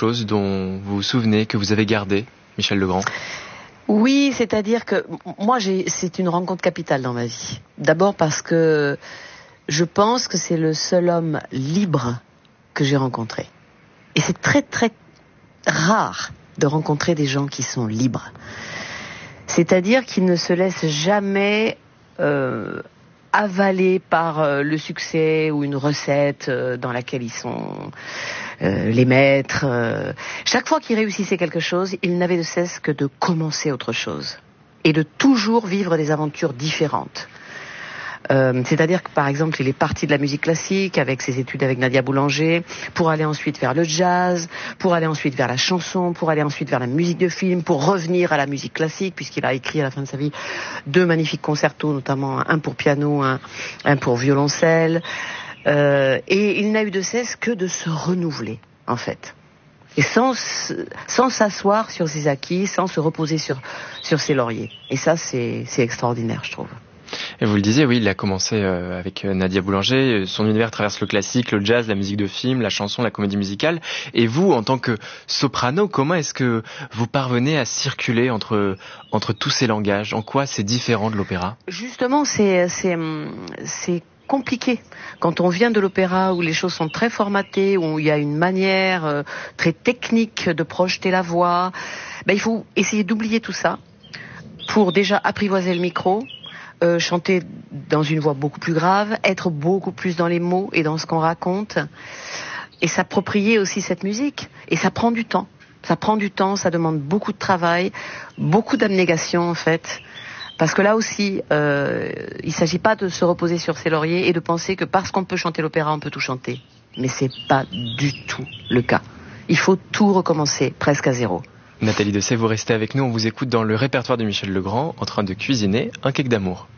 chose dont vous vous souvenez, que vous avez gardé, Michel Legrand? Oui, c'est-à-dire que moi, c'est une rencontre capitale dans ma vie. D'abord parce que je pense que c'est le seul homme libre que j'ai rencontré. Et c'est très très rare de rencontrer des gens qui sont libres. C'est-à-dire qu'ils ne se laissent jamais avalés par le succès ou une recette dans laquelle ils sont les maîtres. Chaque fois qu'ils réussissaient quelque chose, ils n'avaient de cesse que de commencer autre chose et de toujours vivre des aventures différentes. C'est-à-dire que par exemple il est parti de la musique classique avec ses études avec Nadia Boulanger pour aller ensuite vers le jazz, pour aller ensuite vers la chanson, pour aller ensuite vers la musique de film, pour revenir à la musique classique puisqu'il a écrit à la fin de sa vie 2 magnifiques concertos, notamment un pour piano, un pour violoncelle, et il n'a eu de cesse que de se renouveler en fait. Et sans s'asseoir sur ses acquis, sans se reposer sur ses lauriers. Et ça c'est extraordinaire, je trouve. Et vous le disiez, oui, il a commencé avec Nadia Boulanger. Son univers traverse le classique, le jazz, la musique de film, la chanson, la comédie musicale. Et vous, en tant que soprano, comment est-ce que vous parvenez à circuler entre tous ces langages? En quoi c'est différent de l'opéra? Justement, c'est compliqué. Quand on vient de l'opéra où les choses sont très formatées, où il y a une manière très technique de projeter la voix, il faut essayer d'oublier tout ça pour déjà apprivoiser le micro. Chanter dans une voix beaucoup plus grave, être beaucoup plus dans les mots et dans ce qu'on raconte, et s'approprier aussi cette musique. Et ça prend du temps. Ça prend du temps, ça demande beaucoup de travail, beaucoup d'abnégation en fait. Parce que là aussi, il ne s'agit pas de se reposer sur ses lauriers et de penser que parce qu'on peut chanter l'opéra, on peut tout chanter. Mais c'est pas du tout le cas. Il faut tout recommencer, presque à zéro. Nathalie Dessay, vous restez avec nous, on vous écoute dans le répertoire de Michel Legrand, en train de cuisiner un cake d'amour.